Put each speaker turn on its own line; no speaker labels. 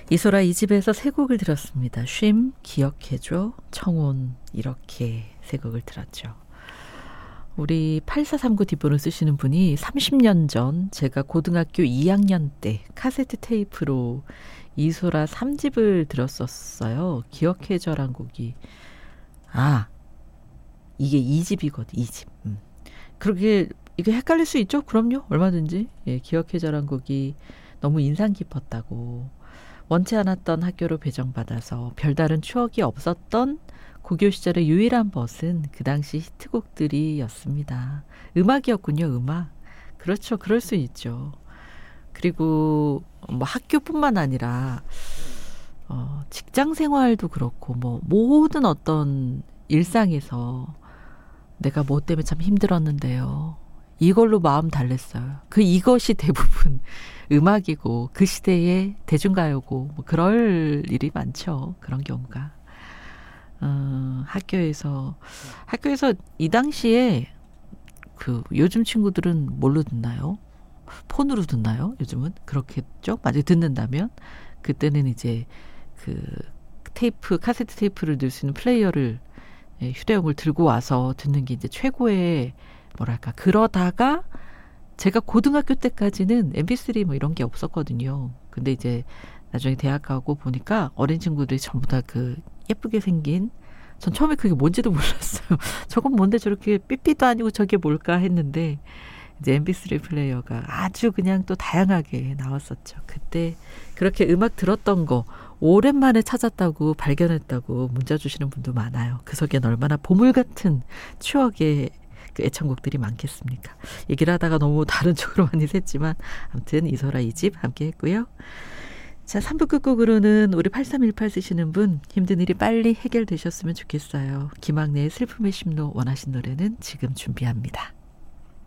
이소라 이 집에서 세 곡을 들었습니다. 쉼, 기억해줘, 청혼 이렇게 세 곡을 들었죠. 우리 8439 뒷번호 쓰시는 분이 30년 전 제가 고등학교 2학년 때 카세트 테이프로 이소라 3집을 들었었어요. 기억해줘란 곡이 이게 2집이거든. 2집. 그렇게 이게 헷갈릴 수 있죠? 그럼요. 얼마든지. 예, 기억해줘란 곡이 너무 인상 깊었다고. 원치 않았던 학교로 배정받아서 별다른 추억이 없었던 고교 시절의 유일한 벗은 그 당시 히트곡들이었습니다. 음악이었군요. 음악. 그렇죠. 그럴 수 있죠. 그리고 뭐 학교뿐만 아니라 직장 생활도 그렇고 뭐 모든 어떤 일상에서 내가 뭐 때문에 참 힘들었는데요. 이걸로 마음 달랬어요. 이것이 대부분 음악이고 그 시대의 대중가요고 뭐 그럴 일이 많죠. 그런 경우가. 학교에서 이 당시에 요즘 친구들은 뭘로 듣나요? 폰으로 듣나요? 요즘은 그렇겠죠. 만약에 듣는다면 그때는 이제 카세트 테이프를 넣을 수 있는 플레이어를 휴대용을 들고 와서 듣는 게 이제 최고의 뭐랄까. 그러다가 제가 고등학교 때까지는 mp3 뭐 이런 게 없었거든요. 근데 이제 나중에 대학 가고 보니까 어린 친구들이 전부 다 예쁘게 생긴, 전 처음에 그게 뭔지도 몰랐어요. 저건 뭔데 저렇게 삐삐도 아니고 저게 뭘까 했는데 이제 mp3 플레이어가 아주 그냥 또 다양하게 나왔었죠. 그때 그렇게 음악 들었던 거 오랜만에 찾았다고 발견했다고 문자 주시는 분도 많아요. 그 속엔 얼마나 보물 같은 추억의 애창곡들이 많겠습니까. 얘기를 하다가 너무 다른 쪽으로 많이 샜지만 아무튼 이소라 2집 함께 했고요. 자, 3부 끝곡으로는 우리 8318 쓰시는 분 힘든 일이 빨리 해결되셨으면 좋겠어요. 김학래의 슬픔의 심로 원하신 노래는 지금 준비합니다.